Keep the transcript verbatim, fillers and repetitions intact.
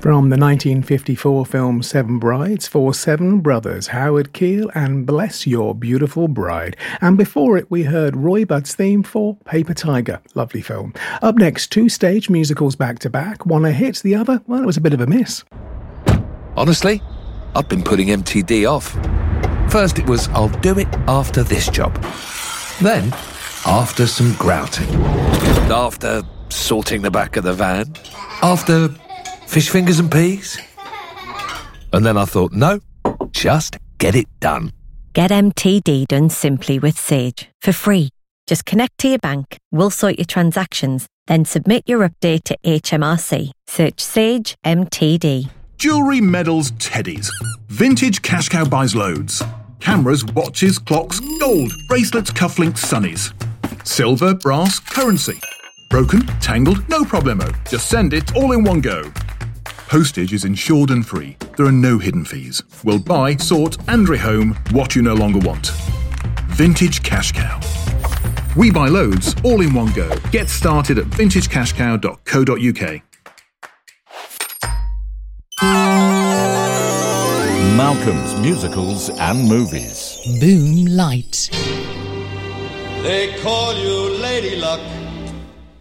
From the nineteen fifty-four film Seven Brides for Seven Brothers, Howard Keel and Bless Your Beautiful Bride. And before it, we heard Roy Budd's theme for Paper Tiger. Lovely film. Up next, two stage musicals back-to-back. One a hit, the other, well, it was a bit of a miss. Honestly, I've been putting M T D off. First it was, I'll do it after this job. Then, after some grouting. After sorting the back of the van. After fish fingers and peas. And then I thought, no, just get it done. Get M T D done simply with Sage, for free. Just connect to your bank, we'll sort your transactions, then submit your update to H M R C. Search Sage M T D. Jewellery, medals, teddies. Vintage Cash Cow buys loads. Cameras, watches, clocks, gold, bracelets, cufflinks, sunnies. Silver, brass, currency. Broken, tangled, no problemo. Just send it all in one go. Postage is insured and free. There are no hidden fees. We'll buy, sort and rehome what you no longer want. Vintage Cash Cow. We buy loads, all in one go. Get started at vintage cash cow dot co dot uk. Malcolm's Musicals and Movies. Boom Light. They call you Lady Luck.